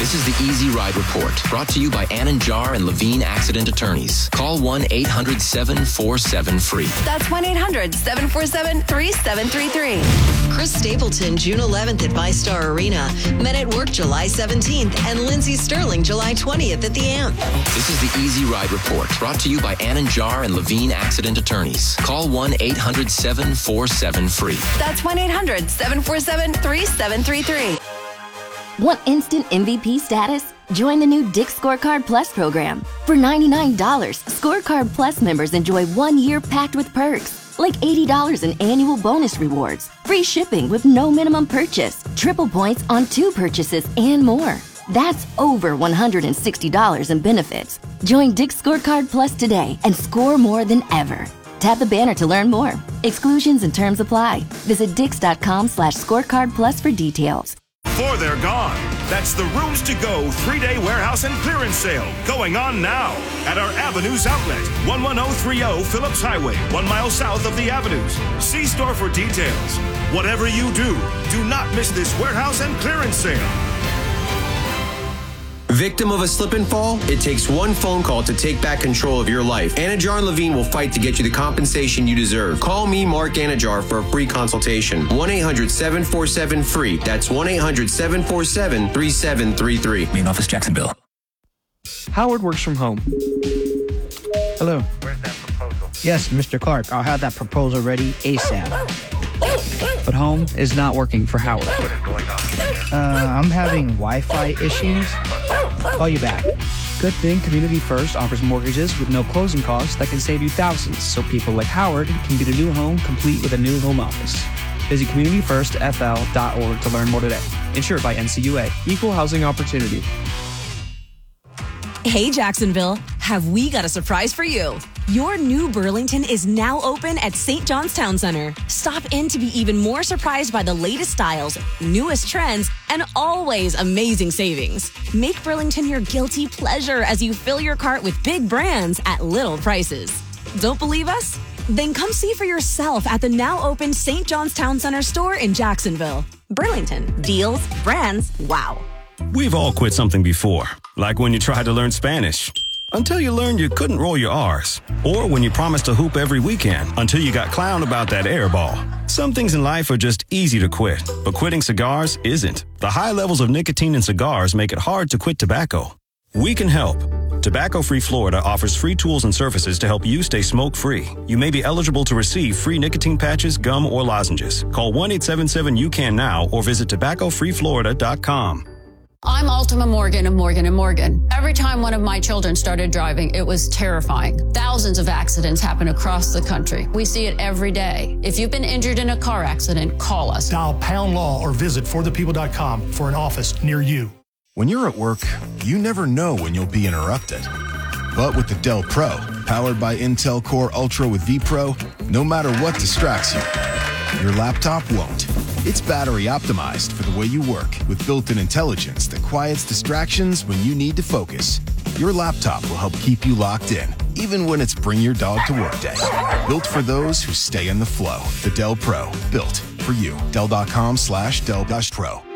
This is the Easy Ride Report, brought to you by Anand and Levine Accident Attorneys. Call 1-800-747-FREE. That's 1-800-747-3733. Chris Stapleton, June 11th at VyStar Arena. Men at Work, July 17th. And Lindsey Sterling, July 20th at the Amp. This is the Easy Ride Report, brought to you by Anand and Levine Accident Attorneys. Call 1-800-747-FREE. That's 1-800-747-3733. Want instant MVP status? Join the new Dick's Scorecard Plus program. For $99, Scorecard Plus members enjoy 1 year packed with perks, like $80 in annual bonus rewards, free shipping with no minimum purchase, triple points on 2 purchases, and more. That's over $160 in benefits. Join Dick's Scorecard Plus today and score more than ever. Tap the banner to learn more. Exclusions and terms apply. Visit dix.com/scorecard plus for details. Before they're gone. That's the Rooms to Go 3-day warehouse and clearance sale going on now at our Avenues outlet, 11030 Phillips Highway, 1 mile south of the Avenues. See store for details. Whatever you do not miss this warehouse and clearance sale. Victim of a slip and fall? It takes one phone call to take back control of your life. Anajar and Levine will fight to get you the compensation you deserve. Call me, Mark Anajar, for a free consultation. 1-800-747-FREE. That's 1-800-747-3733. Main office, Jacksonville. Howard works from home. Hello. Where's that proposal? Yes, Mr. Clark. I'll have that proposal ready ASAP. But home is not working for Howard. What is going on? I'm having Wi-Fi issues. Call you back. Good thing Community First offers mortgages with no closing costs that can save you thousands, so people like Howard can get a new home complete with a new home office. Visit communityfirstfl.org to learn more today. Insured by NCUA. Equal housing opportunity. Hey, Jacksonville, have we got a surprise for you? Your new Burlington is now open at St. John's Town Center. Stop in to be even more surprised by the latest styles, newest trends, and always amazing savings. Make Burlington your guilty pleasure as you fill your cart with big brands at little prices. Don't believe us? Then come see for yourself at the now open St. John's Town Center store in Jacksonville. Burlington, deals, brands, wow. We've all quit something before, like when you tried to learn Spanish, until you learned you couldn't roll your R's, or when you promised to hoop every weekend until you got clowned about that air ball. Some things in life are just easy to quit, but quitting cigars isn't. The high levels of nicotine in cigars make it hard to quit tobacco. We can help. Tobacco Free Florida offers free tools and services to help you stay smoke-free. You may be eligible to receive free nicotine patches, gum, or lozenges. Call 1-877-YOU-CAN now or visit tobaccofreeflorida.com. I'm Ultima Morgan of Morgan & Morgan. Every time one of my children started driving, it was terrifying. Thousands of accidents happen across the country. We see it every day. If you've been injured in a car accident, call us. Dial #law or visit forthepeople.com for an office near you. When you're at work, you never know when you'll be interrupted. But with the Dell Pro, powered by Intel Core Ultra with vPro, no matter what distracts you, your laptop won't. It's battery optimized for the way you work with built-in intelligence that quiets distractions when you need to focus. Your laptop will help keep you locked in, even when it's bring your dog to work day. Built for those who stay in the flow. The Dell Pro, built for you. Dell.com/Dell-Pro.